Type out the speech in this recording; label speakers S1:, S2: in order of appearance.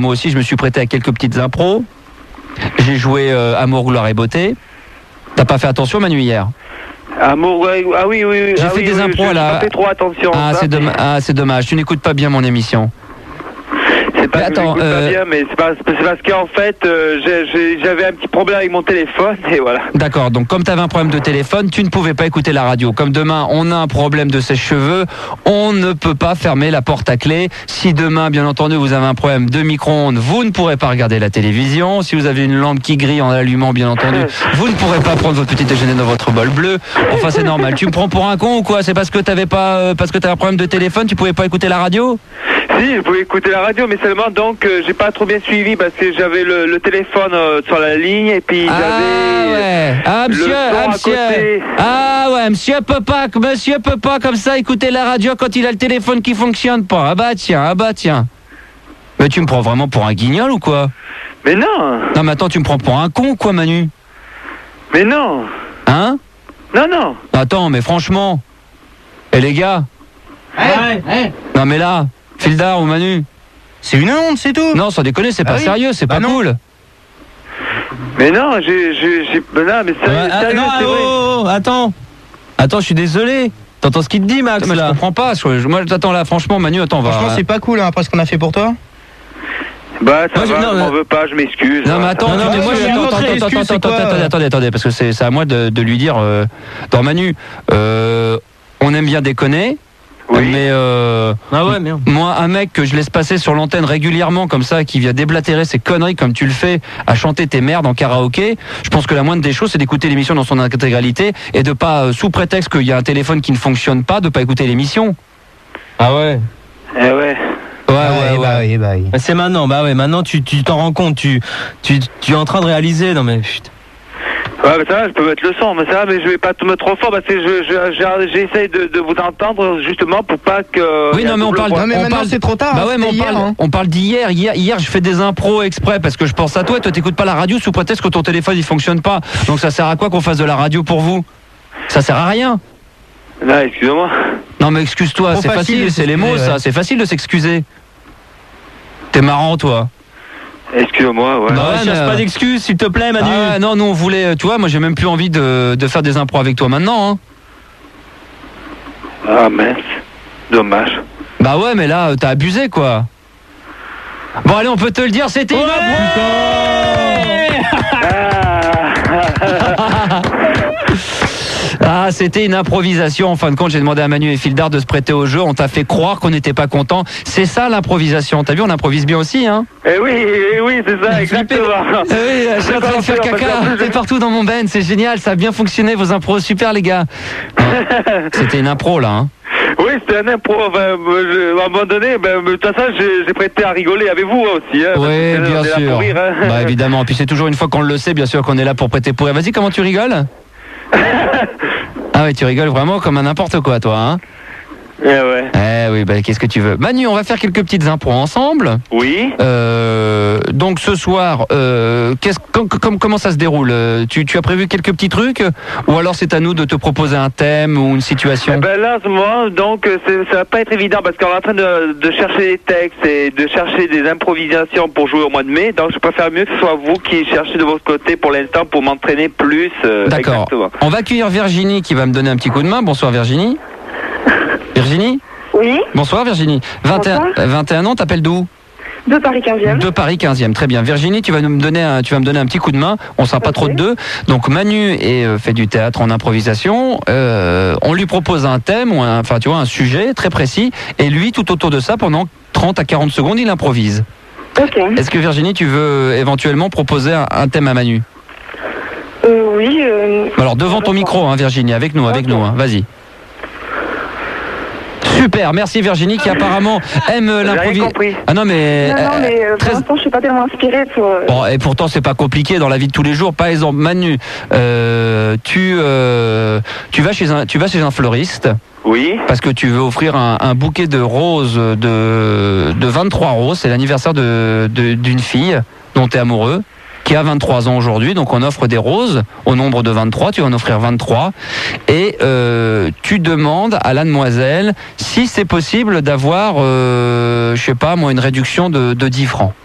S1: moi aussi je me suis prêté à quelques petites impros. J'ai joué Amour, gloire et beauté. T'as pas fait attention Manu hier?
S2: Amour, ah oui.
S1: J'ai fait des impros là.
S2: J'ai pas fait trop attention.
S1: C'est dommage. Tu n'écoutes pas bien mon émission.
S2: C'est pas que j'écoute pas bien, mais c'est parce qu'en fait, j'avais un petit problème avec mon téléphone et voilà.
S1: D'accord, donc comme tu avais un problème de téléphone, tu ne pouvais pas écouter la radio. Comme demain, on a un problème de sèche-cheveux, on ne peut pas fermer la porte à clé. Si demain, bien entendu, vous avez un problème de micro-ondes, vous ne pourrez pas regarder la télévision. Si vous avez une lampe qui grille en allumant, bien entendu, vous ne pourrez pas prendre votre petit déjeuner dans votre bol bleu. Enfin, c'est normal. Tu me prends pour un con ou quoi? C'est parce que t'avais un problème de téléphone, tu pouvais pas écouter la radio?
S2: Si, je pouvais écouter la radio, mais seulement donc j'ai pas trop bien suivi parce que j'avais le téléphone sur la ligne et puis
S1: monsieur peut pas comme ça écouter la radio quand il a le téléphone qui fonctionne pas. Ah bah tiens. Mais tu me prends vraiment pour un guignol ou quoi?
S2: Mais non.
S1: Non mais attends, tu me prends pour un con ou quoi Manu?
S2: Mais non.
S1: Hein?
S2: Non.
S1: Attends, mais franchement. Et les gars? Non mais là, Fildar ou Manu?
S3: C'est une honte, c'est tout.
S1: Non, sans déconner, c'est pas sérieux, c'est pas cool.
S2: Mais non, mais sérieux, c'est vrai.
S3: Attends, je suis désolé. T'entends ce qu'il te dit, Max?
S1: Moi, je comprends pas. Moi, t'attends là, franchement, Manu, attends,
S3: Franchement, c'est pas cool, hein, après ce qu'on a fait pour toi.
S2: Bah, ça va, je m'en veux pas, je m'excuse.
S1: Non, mais attends, attendez, parce que c'est à moi de lui dire. Dans Manu, on aime bien déconner.
S2: Oui.
S1: Mais moi, un mec que je laisse passer sur l'antenne régulièrement comme ça, qui vient déblatérer ses conneries comme tu le fais, à chanter tes merdes en karaoké, je pense que la moindre des choses, c'est d'écouter l'émission dans son intégralité et de pas, sous prétexte qu'il y a un téléphone qui ne fonctionne pas, de pas écouter l'émission.
S3: Ah ouais.
S2: Eh ouais.
S3: Ouais. C'est maintenant, maintenant tu t'en rends compte, tu es en train de réaliser, non mais putain.
S2: Ouais, mais ça va, je peux mettre le son, mais je vais pas te mettre trop fort parce que j'essaye de vous entendre justement pour pas que.
S1: Oui, non, mais on parle.
S3: Non, mais maintenant c'est trop tard.
S1: Bah ouais, mais on parle d'hier. Hier, je fais des impros exprès parce que je pense à toi. Et toi, t'écoutes pas la radio sous prétexte que ton téléphone il fonctionne pas. Donc ça sert à quoi qu'on fasse de la radio pour vous? Ça sert à rien.
S2: Non, excusez-moi.
S1: Non, mais excuse-toi, c'est facile, c'est les mots, ça. C'est facile de s'excuser. T'es marrant, toi.
S2: Excuse-moi, ouais.
S3: Non, cherche pas d'excuses, s'il te plaît, Manu.
S1: Ah, non, nous on voulait, tu vois, moi j'ai même plus envie de faire des impros avec toi maintenant, hein.
S2: Ah mince, dommage.
S1: Bah ouais, mais là, t'as abusé, quoi. Bon, allez, on peut te le dire, c'était une impro. Ah, c'était une improvisation. En fin de compte, j'ai demandé à Manu et Fildar de se prêter au jeu. On t'a fait croire qu'on n'était pas content. C'est ça l'improvisation. T'as vu, on improvise bien aussi, hein?
S2: Eh oui, c'est ça, exactement.
S1: Oui, je suis en train de faire caca. C'est partout dans mon ben. C'est génial, ça a bien fonctionné, vos impros. Super, les gars. C'était une impro, là, hein?
S2: Oui, c'était un impro. À un moment donné, de toute façon, j'ai prêté à rigoler avec vous aussi. Hein,
S1: oui, bien sûr.
S2: Rire, hein.
S1: Bah, évidemment. Puis c'est toujours une fois qu'on le sait, bien sûr, qu'on est là pour prêter pour rire. Vas-y, comment tu rigoles? Ah oui, tu rigoles vraiment comme à n'importe quoi, toi, hein?
S2: Eh
S1: oui, bah qu'est-ce que tu veux? Manu, on va faire quelques petites impros ensemble.
S2: Oui.
S1: Donc ce soir, comment ça se déroule? Tu as prévu quelques petits trucs? Ou alors c'est à nous de te proposer un thème ou une situation?
S2: Là, en ce moment, donc, ça va pas être évident parce qu'on est en train de chercher des textes et de chercher des improvisations pour jouer au mois de mai. Donc je préfère mieux que ce soit vous qui cherchez de votre côté pour l'instant pour m'entraîner plus.
S1: D'accord.
S2: Exactement.
S1: On va accueillir Virginie qui va me donner un petit coup de main. Bonsoir Virginie. Virginie?
S4: Oui.
S1: Bonsoir Virginie. 21 ans, t'appelles d'où?
S4: De Paris 15e.
S1: De Paris 15e, très bien. Virginie, tu vas me donner un petit coup de main. On sera pas trop de deux. Donc Manu fait du théâtre en improvisation. On lui propose un thème ou un sujet très précis. Et lui, tout autour de ça, pendant 30 à 40 secondes, il improvise.
S4: Ok.
S1: Est-ce que Virginie, tu veux éventuellement proposer un thème à Manu?
S4: Oui.
S1: Alors devant ton micro, hein, Virginie, avec nous, hein. Vas-y. Super, merci Virginie qui apparemment aime l'improvisation. Ah non mais
S4: pour l'instant je suis pas tellement inspirée pour.
S1: Bon, et pourtant c'est pas compliqué dans la vie de tous les jours. Par exemple, Manu, tu vas chez un fleuriste.
S2: Oui.
S1: Parce que tu veux offrir un bouquet de roses de 23 roses. C'est l'anniversaire d'une fille dont tu es amoureux, qui a 23 ans aujourd'hui, donc on offre des roses au nombre de 23, tu vas en offrir 23, et tu demandes à la demoiselle si c'est possible d'avoir, je sais pas moi, une réduction de 10 francs.